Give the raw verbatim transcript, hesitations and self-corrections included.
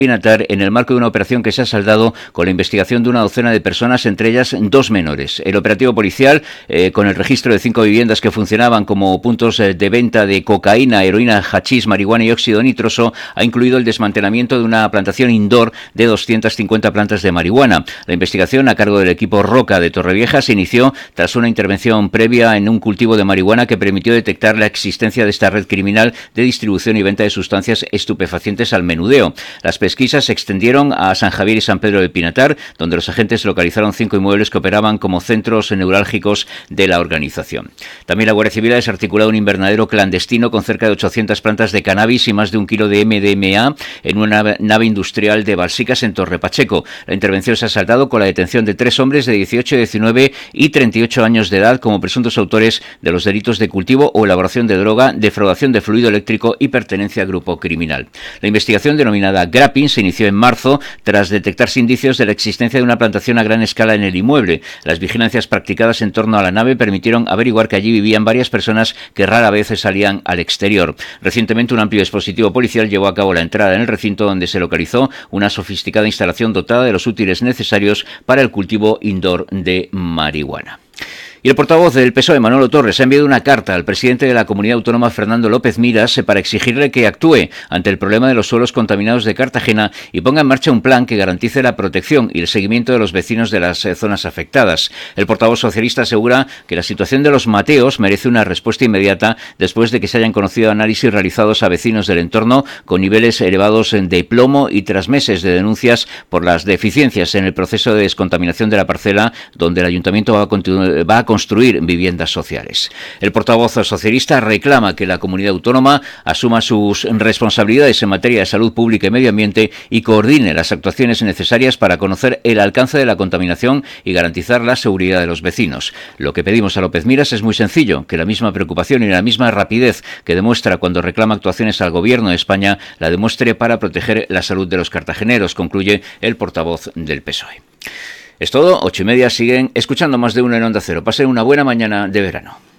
Pinatar en el marco de una operación que se ha saldado con la investigación de una docena de personas, entre ellas dos menores. El operativo policial, eh, con el registro de cinco viviendas que funcionaban como puntos eh, de venta de cocaína, heroína, hachís, marihuana y óxido nitroso, ha incluido el desmantelamiento de una plantación indoor de doscientas cincuenta plantas de marihuana. La investigación, a cargo del equipo Roca de Torrevieja, se inició tras una intervención previa en un cultivo de marihuana que permitió detectar la existencia de esta red criminal de distribución y venta de sustancias estupefacientes al menudeo. Las pesquisas se extendieron a San Javier y San Pedro del Pinatar, donde los agentes localizaron cinco inmuebles que operaban como centros neurálgicos de la organización. También la Guardia Civil ha desarticulado un invernadero clandestino con cerca de ochocientas plantas de cannabis y más de un kilo de M D M A en una nave industrial de Balsicas en Torre Pacheco. La intervención se ha saldado con la detención de tres hombres de dieciocho, diecinueve y treinta y ocho años de edad como presuntos autores de los delitos de cultivo o elaboración de droga, defraudación de fluido eléctrico y pertenencia a grupo criminal. La investigación, denominada Grapping, se inició en marzo tras detectarse indicios de la existencia de una plantación a gran escala en el inmueble. Las vigilancias practicadas en torno a la nave permitieron averiguar que allí vivían varias personas que rara vez salían al exterior. Recientemente, un amplio dispositivo policial llevó a cabo la entrada en el recinto, donde se localizó una sofisticada instalación dotada de los útiles necesarios para el cultivo indoor de marihuana. Y el portavoz del P S O E, Manolo Torres, ha enviado una carta al presidente de la Comunidad Autónoma, Fernando López Miras, para exigirle que actúe ante el problema de los suelos contaminados de Cartagena y ponga en marcha un plan que garantice la protección y el seguimiento de los vecinos de las eh, zonas afectadas. El portavoz socialista asegura que la situación de los Mateos merece una respuesta inmediata después de que se hayan conocido análisis realizados a vecinos del entorno con niveles elevados de plomo y tras meses de denuncias por las deficiencias en el proceso de descontaminación de la parcela donde el ayuntamiento va a, continu- va a construir viviendas sociales. El portavoz socialista reclama que la comunidad autónoma asuma sus responsabilidades en materia de salud pública y medio ambiente y coordine las actuaciones necesarias para conocer el alcance de la contaminación y garantizar la seguridad de los vecinos. Lo que pedimos a López Miras es muy sencillo, que la misma preocupación y la misma rapidez que demuestra cuando reclama actuaciones al gobierno de España la demuestre para proteger la salud de los cartageneros, concluye el portavoz del P S O E. Es todo, ocho y media, siguen escuchando Más de Uno en Onda Cero. Pasen una buena mañana de verano.